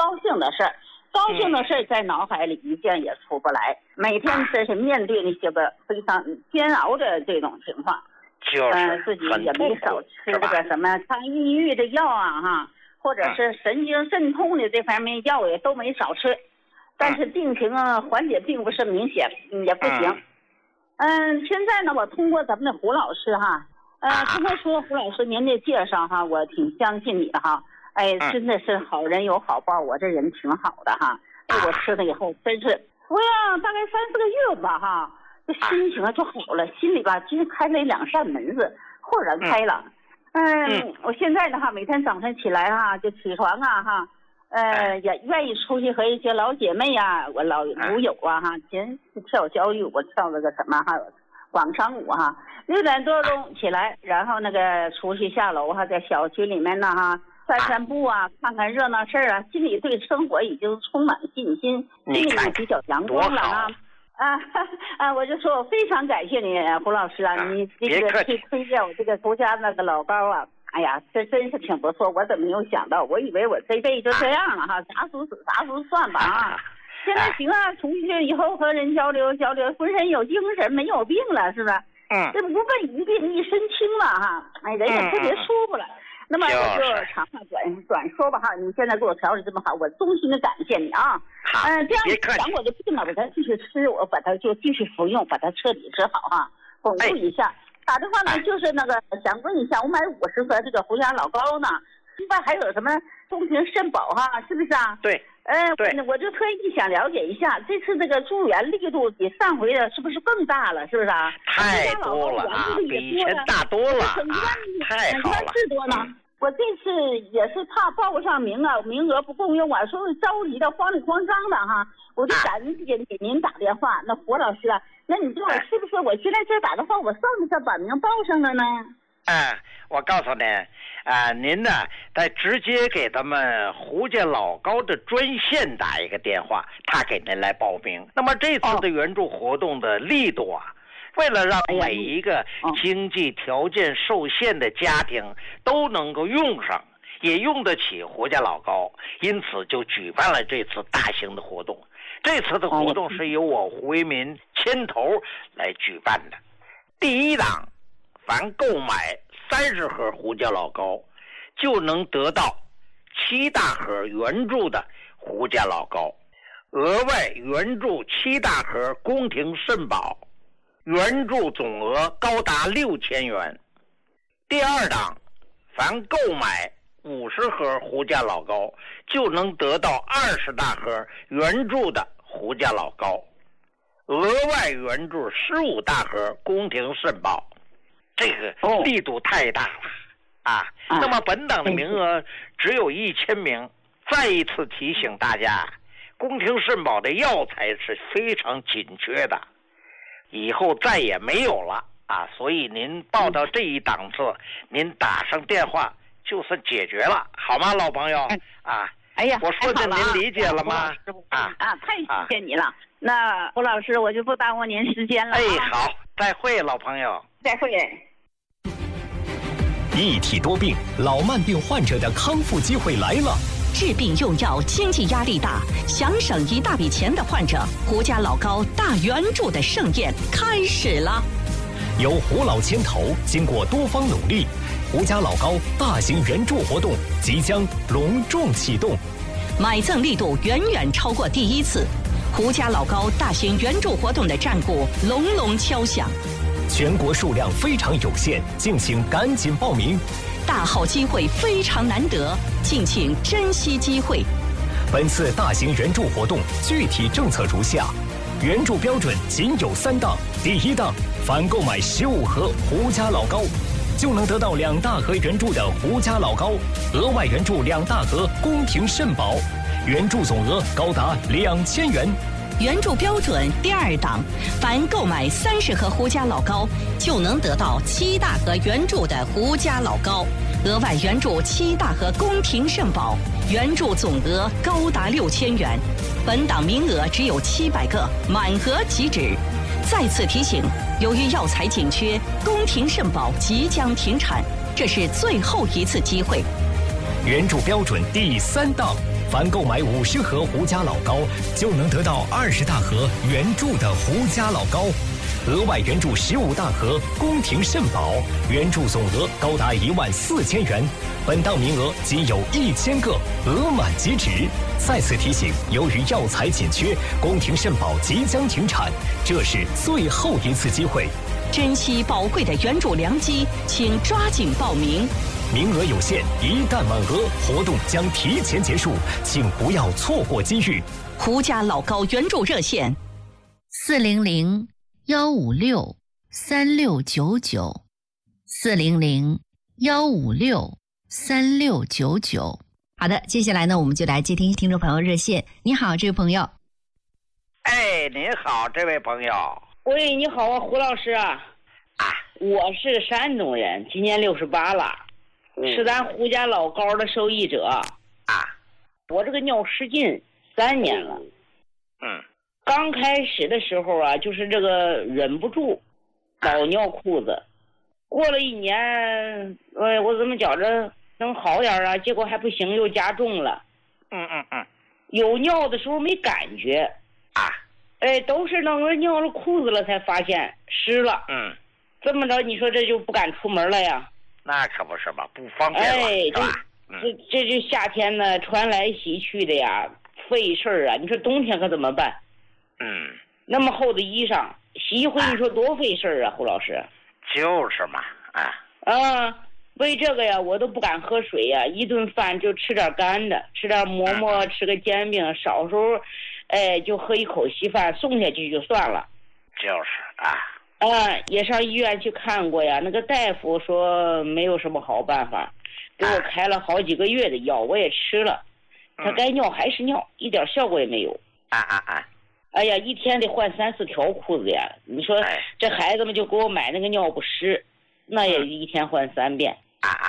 高兴的事儿。高兴的事儿在脑海里一件也出不来，每天真是面对那些个非常煎熬的这种情况， 就是自己也没少吃这个什么抗抑郁的药啊哈，或者是神经肾痛的这方面药也都没少吃，但是病情缓解并不是明显，也不行。现在呢，我通过咱们的胡老师哈，通过说胡老师您的介绍哈，我挺相信你的哈。哎，真的是好人有好报，我这人挺好的哈。我吃了以后，真是服药大概3、4个月吧哈，这心情就好了，心里吧就开了2扇门子，豁然开朗。我现在的话，每天早上起来哈，就起床啊哈，也愿意出去和一些老姐妹呀、我老舞友啊哈，前跳交谊舞，跳了个什么哈，广场舞哈，6点多钟起来，然后那个出去下楼哈，在小区里面呢哈。散步啊，看看热闹事儿啊，心里对生活已经充满信心，心里也比较阳光了啊！我就说我非常感谢你，胡老师啊，你这个去推荐我这个胡家那个老高啊，哎呀，这真是挺不错，我怎么没有想到？我以为我这辈子就这样了哈，啥时候死啥时候算吧啊！现在行啊，出去以后和人交流交流，浑身有精神，没有病了，是不是？这不问一病一身轻了哈，哎，人也特别舒服了。那么我就长话短说吧哈，你现在给我调理这么好，我衷心的感谢你啊。这样讲我的病了，我再继续吃，我把它就继续服用，把它彻底治好哈，巩固一下。打电话呢，就是那个想问一下，我买50盒这个胡家老高呢，另外还有什么宫廷肾宝哈，是不是啊？ 对。 我就特意想了解一下，这次这个助援力度比上回的是不是更大了？是不是啊？ 太多了啊，比以前大多了啊，太好了。 是多呢。我这次也是怕报不上名啊，名额不够用啊，说是着急的慌里慌张的哈，我就赶紧给您打电话。那胡老师啊，那你说我是不是我现在这打电话，我算不算把名报上了呢？ 我告诉你，您呢，得直接给他们胡家老高的专线打一个电话，他给您来报名。那么这次的援助活动的力度啊，为了让每一个经济条件受限的家庭都能够用上，也用得起胡家老高，因此就举办了这次大型的活动。这次的活动是由我胡为民牵头来举办的。第一档，凡购买30盒胡家老高，就能得到7大盒援助的胡家老高，额外援助7大盒宫廷肾宝，援助总额高达6000元。第二档，凡购买50盒胡家老高，就能得到20大盒援助的胡家老高，额外援助15大盒宫廷肾宝。这个力度太大了啊！那么本档的名额只有1000名。再一次提醒大家，宫廷肾宝的药材是非常紧缺的，以后再也没有了啊！所以您报到这一档次，您打上电话就算解决了，好吗，老朋友啊？ 哎呀， 我说的您理解了吗？ 太谢谢你了。那胡老师，我就不耽误您时间了。 好，再会，老朋友。 再会。 一体多病，老慢病患者的康复机会来了。 治病用药，经济压力大，想省一大笔钱的患者，胡家老高大援助的盛宴开始了。 由胡老牵头，经过多方努力，胡家老高大型援助活动即将隆重启动。 买赠力度远远超过第一次，胡家老高大型援助活动的战鼓隆隆敲响。 全国数量非常有限，敬请赶紧报名。 大好机会非常难得，敬请珍惜机会。 本次大型援助活动具体政策如下：援助标准仅有3档。第一档，凡购买15盒胡家老高，就能得到2大盒援助的胡家老高，额外援助2大盒宫廷肾宝，援助总额高达2000元。 援助标准第二档，凡购买30盒胡家老高，就能得到7大盒援助的胡家老高，额外援助7大盒宫廷肾宝，援助总额高达6000元。本档名额只有700个，满额即止。再次提醒，由于药材紧缺，宫廷肾宝即将停产，这是最后一次机会。 援助标准第3档， 凡购买50盒胡家老高，就能得到20大盒原著的胡家老高，额外援助15大盒宫廷肾宝，援助总额高达14000元。本档名额仅有1000个，额满即止。再次提醒，由于药材紧缺，宫廷肾宝即将停产，这是最后一次机会。 珍惜宝贵的援助良机，请抓紧报名。 名额有限，一旦满额，活动将提前结束，请不要错过机遇。 胡家老高援助热线 ：400-156-3699，400-156-3699。好的，接下来呢，我们就来接听听众朋友热线。你好，这位朋友。 哎，你好，这位朋友。 喂，你好啊，胡老师啊。我是山东人，今年68了，是咱胡家老高的受益者。我这个尿失禁3年了。刚开始的时候啊，就是这个忍不住老尿裤子。过了1年，我怎么觉着能好点啊？结果还不行，又加重了。有尿的时候没感觉。都是等我尿了裤子了才发现湿了。这么着，你说这就不敢出门了呀？ 那可不是嘛，不方便了，是吧？ 这就夏天呢，穿来洗去的呀，费事儿啊！你说冬天可怎么办？那么厚的衣裳洗一回，你说多费事儿啊，胡老师。 就是嘛， 为这个呀，我都不敢喝水呀，一顿饭就吃点干的，吃点馍馍，吃个煎饼，少时候，就喝一口稀饭，送下去就算了。 就是也上医院去看过呀，那个大夫说没有什么好办法，给我开了好几个月的药，我也吃了，他该尿还是尿，一点效果也没有。哎呀，一天得换3、4条裤子呀！你说这孩子们就给我买那个尿不湿，那也一天换3遍。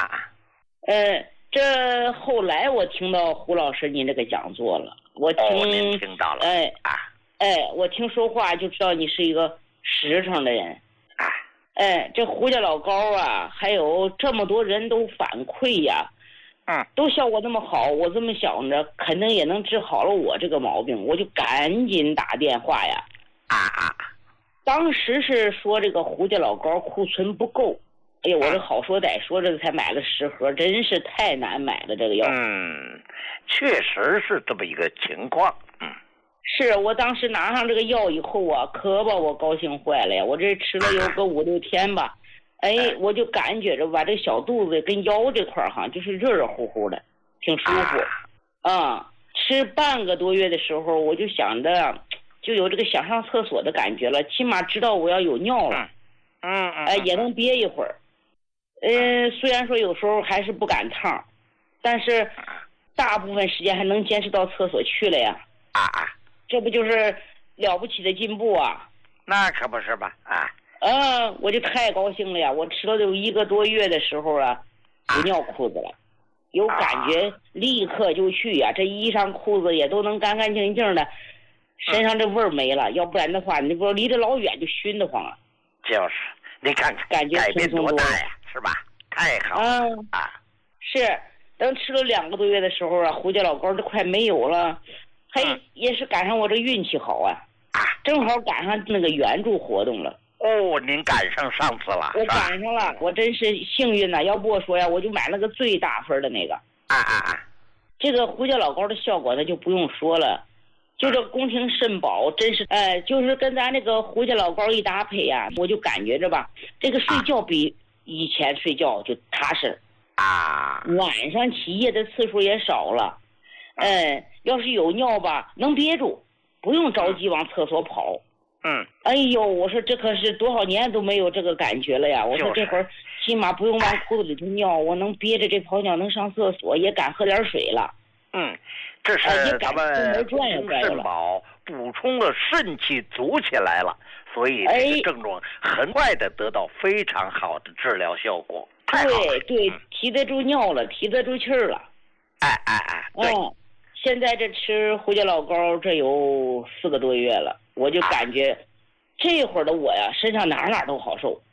这后来我听到胡老师您这个讲座了， 您听到了。 我听说话就知道你是一个实诚的人。这胡家老高啊，还有这么多人都反馈呀，都效果那么好，我这么想着，肯定也能治好了我这个毛病，我就赶紧打电话呀。当时是说这个胡家老高库存不够，哎呀，我这好说歹说，这个才买了10盒，真是太难买了这个药。 确实是这么一个情况。 是我当时拿上这个药以后啊，可把我高兴坏了呀！我这吃了有个5、6天吧，我就感觉着吧，这小肚子跟腰这块哈，就是热热乎乎的，挺舒服。吃半个多月的时候，我就想着，就有这个想上厕所的感觉了，起码知道我要有尿了。也能憋一会儿。虽然说有时候还是不赶趟，但是大部分时间还能坚持到厕所去了呀。这不就是了不起的进步啊？ 那可不是吧？ 我就太高兴了呀！我吃了有1个多月的时候啊，不尿裤子了，有感觉立刻就去呀。这衣裳裤子也都能干干净净的，身上这味儿没了。要不然的话，你不离着老远就熏得慌了。 就是你看看， 感觉改变多大呀，是吧？太好了。 是等吃了2个多月的时候啊，胡家老高都快没有了。也是赶上我这运气好啊，正好赶上那个援助活动了。 您赶上上次了。 我赶上了，我真是幸运呐！要不我说呀，我就买了个最大分的那个。这个胡家老高的效果那就不用说了，就这宫廷肾宝真是，就是跟咱那个胡家老高一搭配呀，我就感觉着吧，这个睡觉比以前睡觉就踏实。晚上起夜的次数也少了。要是有尿吧，能憋住，不用着急往厕所跑。哎呦，我说这可是多少年都没有这个感觉了呀！我说这会儿起码不用往裤子里头尿，我能憋着这泡尿能上厕所，也敢喝点水了。 这是咱们肾宝补充了肾气足起来了，所以这个症状很快的得到非常好的治疗效果。太好了。 对，提得住尿了，提得住气儿了。 对。 现在这吃胡家老高这有4个多月了，我就感觉这会儿的我呀，身上哪都好受。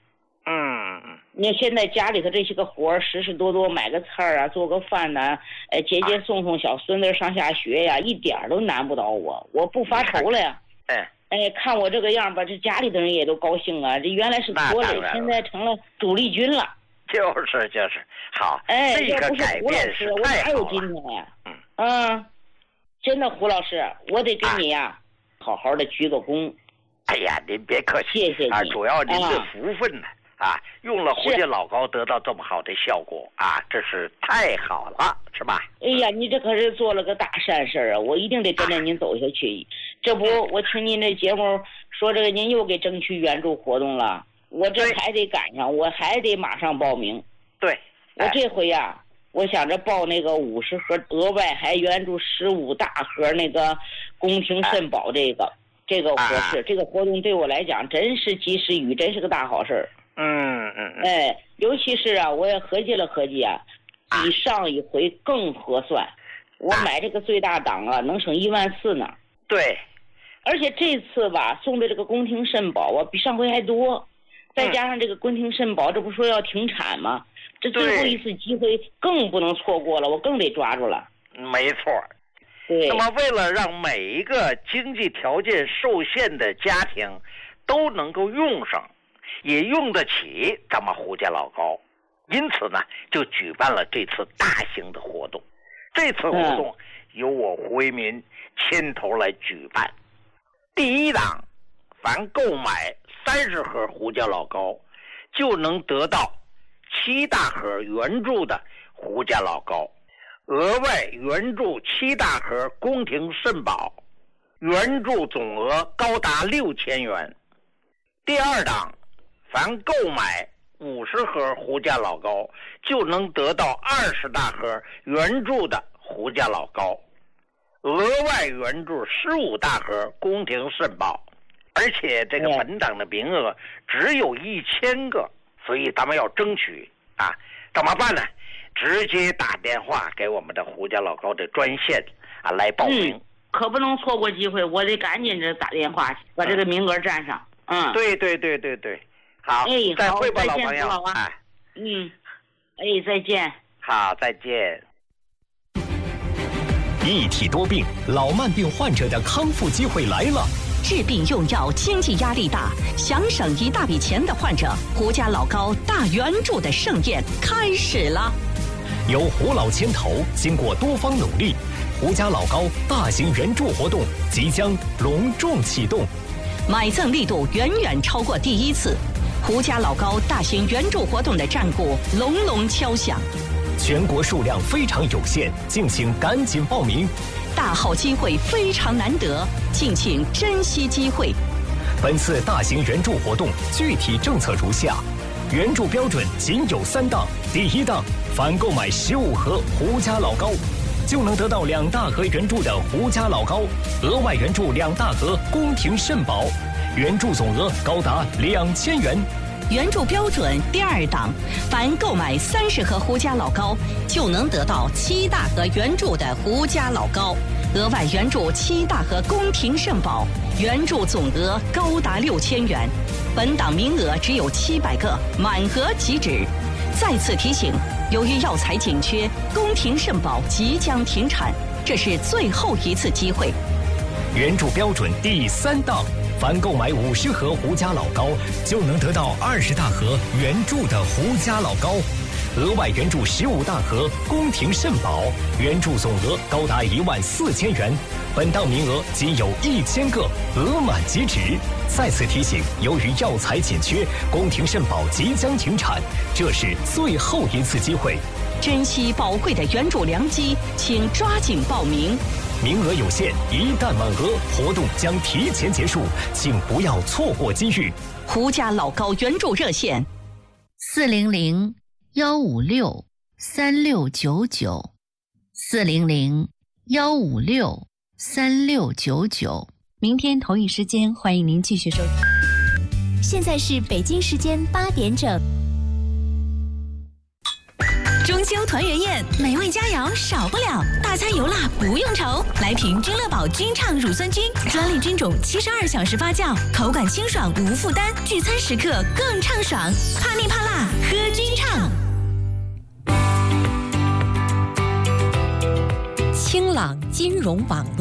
你看现在家里头这些个活儿，实多多买个菜啊，做个饭呐，接送小孙子上下学呀，一点都难不倒我，我不发愁了呀。看我这个样吧，这家里的人也都高兴啊。这原来是拖累，现在成了主力军了。 就是好。 要不是胡老师，我哪有今天呀？真的，胡老师，我得给你呀，好好的鞠个躬。 哎呀，您别客气， 谢谢你主要您的福分呢。用了胡家老高得到这么好的效果这是太好了，是吧？ 哎呀，你这可是做了个大善事啊！我一定得跟着您走下去。这不，我听您这节目说这个您又给争取援助活动了，我这还得赶上，我还得马上报名。 对， 我这回呀，我想着报那个50盒，额外还援助15大盒那个宫廷肾宝这个合适，这个活动对我来讲真是及时雨，真是个大好事。尤其是我也合计了合计比上一回更合算。我买这个最大档能省14000呢。 对， 而且这次吧送的这个宫廷肾宝比上回还多，再加上这个宫廷肾宝，这不说要停产吗？这最后一次机会更不能错过了，我更得抓住了。 没错。 对。 那么为了让每一个经济条件受限的家庭都能够用上，也用得起咱们胡家老高，因此呢就举办了这次大型的活动。这次活动由我胡为民牵头来举办。第一档，凡购买30盒胡家老高，就能得到7大盒援助的胡家老高，额外援助7大盒宫廷肾宝，援助总额高达6000元。第二档，凡购买50盒胡家老高，就能得到20大盒援助的胡家老高，额外援助15大盒宫廷肾宝，而且这个本档的名额只有1000个，所以咱们要争取怎么办呢？直接打电话给我们的胡家老高的专线来报名。 可不能错过机会，我得赶紧打电话把这个名额占上。 对，好，再会吧，老朋友。 再见。 好，再见。 一体多病，老慢病患者的康复机会来了。 治病用药经济压力大，想省一大笔钱的患者，胡家老高大援助的盛宴开始了。 由胡老牵头，经过多方努力，胡家老高大型援助活动即将隆重启动。 买赠力度远远超过第一次，胡家老高大型援助活动的战鼓隆隆敲响。 全国数量非常有限，敬请赶紧报名。 大好机会非常难得，敬请珍惜机会。 本次大型援助活动具体政策如下：援助标准仅有3档。第一档，凡购买15盒胡家老高，就能得到2大盒援助的胡家老高，额外援助2大盒宫廷肾宝，援助总额高达2000元。 援助标准第二档，凡购买30盒胡家老高，就能得到7大盒援助的胡家老高，额外援助7大盒宫廷肾宝，援助总额高达6000元。本档名额只有700个，满额即止。再次提醒，由于药材紧缺，宫廷肾宝即将停产，这是最后一次机会。 援助标准第3档，凡购买50盒胡家老高，就能得到20大盒援助的胡家老高，额外援助15大盒宫廷肾宝，援助总额高达14000元。本档名额仅有1000个，额满即止。再次提醒，由于药材紧缺，宫廷肾宝即将停产，这是最后一次机会。 珍惜宝贵的援助良机，请抓紧报名。 名额有限，一旦满额，活动将提前结束，请不要错过机遇。 胡家老高援助热线 400-156-3699，400-156-3699。明天同一时间，欢迎您继续收听。 现在是北京时间8点整。 中秋团圆宴，美味佳肴少不了，大餐油辣不用愁。来瓶君乐宝君畅乳酸菌，专利菌种，72小时发酵，口感清爽无负担，聚餐时刻更畅爽。怕腻怕辣，喝君畅。 清朗金融网络。